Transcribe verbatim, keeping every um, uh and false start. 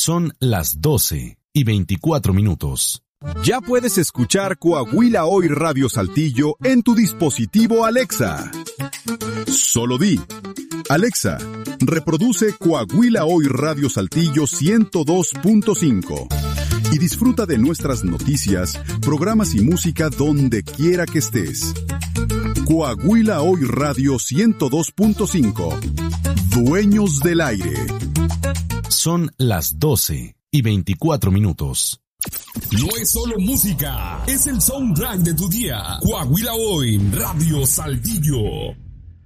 Son las doce y veinticuatro minutos. Ya puedes escuchar Coahuila Hoy Radio Saltillo en tu dispositivo Alexa. Solo di: Alexa, reproduce Coahuila Hoy Radio Saltillo ciento dos punto cinco y disfruta de nuestras noticias, programas y música donde quiera que estés. Coahuila Hoy Radio ciento dos punto cinco. Dueños del aire. Son las doce y veinticuatro minutos. No es solo música, es el soundtrack de tu día. Coahuila Hoy Radio Saltillo.